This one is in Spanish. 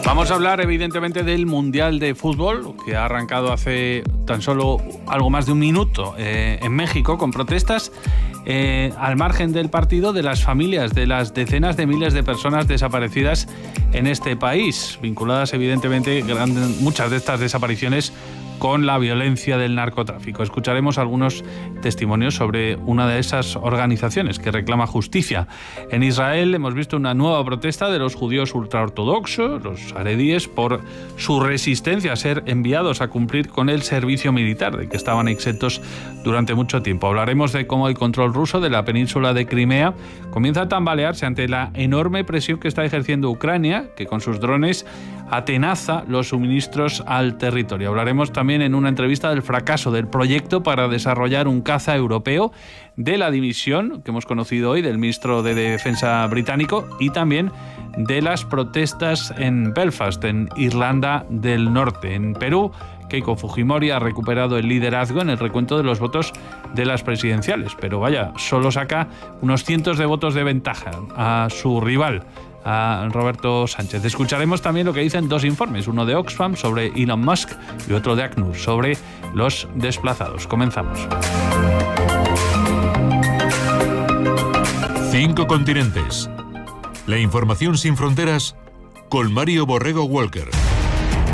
Vamos a hablar evidentemente del Mundial de Fútbol, que ha arrancado hace tan solo algo más de un minuto en México, con protestas al margen del partido de las familias de las decenas de miles de personas desaparecidas en este país, vinculadas evidentemente muchas de estas desapariciones con la violencia del narcotráfico. Escucharemos algunos testimonios sobre una de esas organizaciones que reclama justicia. En Israel hemos visto una nueva protesta de los judíos ultraortodoxos, los haredíes, por su resistencia a ser enviados a cumplir con el servicio militar, de que estaban exentos durante mucho tiempo. Hablaremos de cómo el control ruso de la península de Crimea comienza a tambalearse ante la enorme presión que está ejerciendo Ucrania, que con sus drones atenaza los suministros al territorio. Hablaremos también en una entrevista del fracaso del proyecto para desarrollar un caza europeo, de la dimisión que hemos conocido hoy del ministro de Defensa británico y también de las protestas en Belfast, en Irlanda del Norte. En Perú, Keiko Fujimori ha recuperado el liderazgo en el recuento de los votos de las presidenciales, pero vaya, solo saca unos cientos de votos de ventaja a su rival, a Roberto Sánchez. Escucharemos también lo que dicen dos informes, uno de Oxfam sobre Elon Musk y otro de ACNUR sobre los desplazados. Comenzamos. 5 continentes. La información sin fronteras con Mario Borrego Walker.